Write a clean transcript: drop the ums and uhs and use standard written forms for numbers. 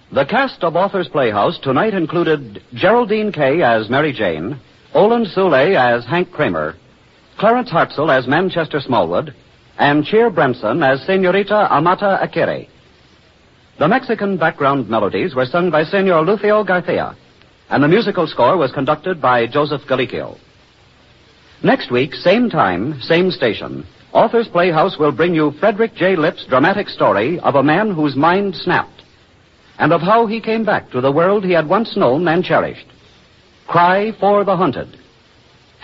The cast of Author's Playhouse tonight included Geraldine Kay as Mary Jane, Olin Soule as Hank Kramer, Clarence Hartzell as Manchester Smallwood, and Cheer Bremson as Senorita Amata Akere. The Mexican background melodies were sung by Senor Lucio Garcia, and the musical score was conducted by Joseph Galicchio. Next week, same time, same station, Author's Playhouse will bring you Frederick J. Lipp's dramatic story of a man whose mind snapped, and of how he came back to the world he had once known and cherished. Cry for the Hunted.